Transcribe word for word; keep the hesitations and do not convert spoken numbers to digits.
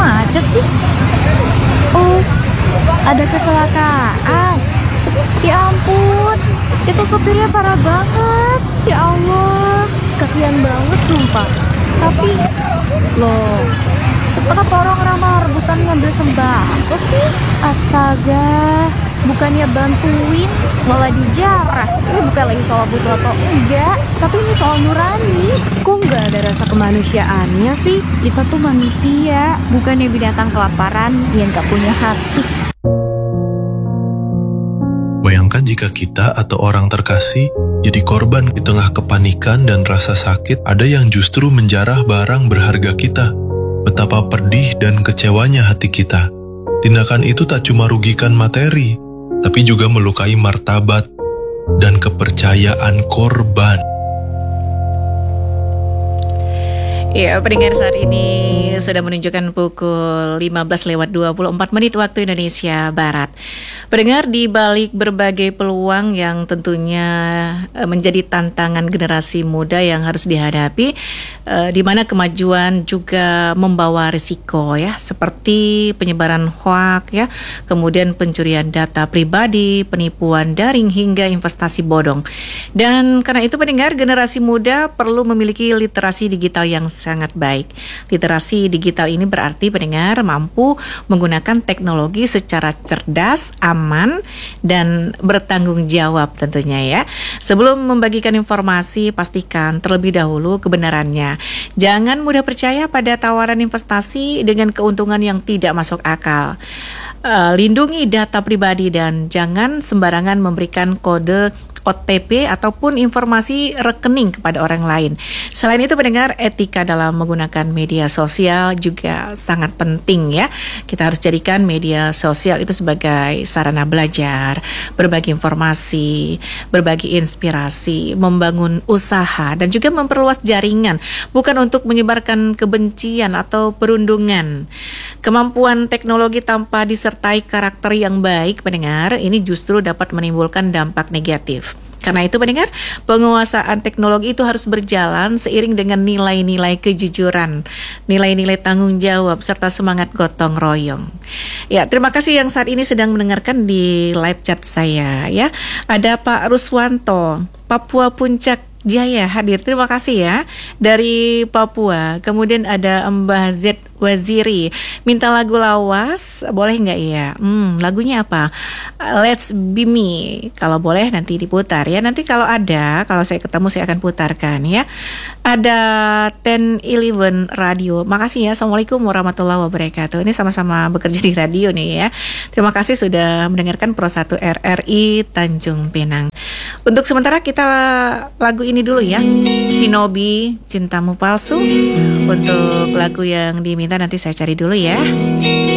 macet sih? Oh, ada kecelakaan. Ya ampun, itu sopirnya parah banget. Ya Allah, kasihan banget sumpah. Tapi, loh, kenapa orang-orang rebutan ngambil sembako sih? Astaga, bukannya bantuin, malah dijarah. Ini bukan lagi soal butuh atau enggak, tapi ini soal nurani. Kok nggak ada rasa kemanusiaannya sih? Kita tuh manusia, bukannya binatang kelaparan yang nggak punya hati. Bayangkan jika kita atau orang terkasih jadi korban di tengah kepanikan dan rasa sakit, ada yang justru menjarah barang berharga kita. Betapa pedih dan kecewanya hati kita. Tindakan itu tak cuma rugikan materi, tapi juga melukai martabat dan kepercayaan korban. Ya, pendengar, saat ini sudah menunjukkan pukul lima belas lewat dua puluh empat menit waktu Indonesia Barat. Pendengar, di balik berbagai peluang yang tentunya menjadi tantangan generasi muda yang harus dihadapi, eh, di mana kemajuan juga membawa risiko ya, seperti penyebaran hoaks ya, kemudian pencurian data pribadi, penipuan daring hingga investasi bodong. Dan karena itu pendengar, generasi muda perlu memiliki literasi digital yang sangat baik. Literasi digital ini berarti pendengar mampu menggunakan teknologi secara cerdas, aman, dan bertanggung jawab tentunya ya. Sebelum membagikan informasi, pastikan terlebih dahulu kebenarannya. Jangan mudah percaya pada tawaran investasi dengan keuntungan yang tidak masuk akal. Uh, lindungi data pribadi dan jangan sembarangan memberikan kode O T P ataupun informasi rekening kepada orang lain. Selain itu pendengar, etika dalam menggunakan media sosial juga sangat penting ya. Kita harus jadikan media sosial itu sebagai sarana belajar, berbagi informasi, berbagi inspirasi, membangun usaha dan juga memperluas jaringan, bukan untuk menyebarkan kebencian atau perundungan. Kemampuan teknologi tanpa disertai karakter yang baik pendengar, ini justru dapat menimbulkan dampak negatif. Karena itu pendengar, penguasaan teknologi itu harus berjalan seiring dengan nilai-nilai kejujuran, nilai-nilai tanggung jawab, serta semangat gotong royong. Ya, terima kasih yang saat ini sedang mendengarkan di live chat saya ya. Ada Pak Ruswanto, Papua Puncak Jaya hadir, terima kasih ya, dari Papua. Kemudian ada Mbah Z Waziri, minta lagu lawas, boleh nggak ya? Hmm, lagunya apa? Let's Be Me, kalau boleh nanti diputar ya. Nanti kalau ada, kalau saya ketemu saya akan putarkan ya. Ada sepuluh eleven Radio, makasih ya. Assalamualaikum warahmatullahi wabarakatuh. Ini sama-sama bekerja di radio nih ya. Terima kasih sudah mendengarkan Pro satu R R I Tanjung Pinang. Untuk sementara kita lagu ini dulu ya, Shinobi Cintamu Palsu. Untuk lagu yang diminta nanti saya cari dulu ya.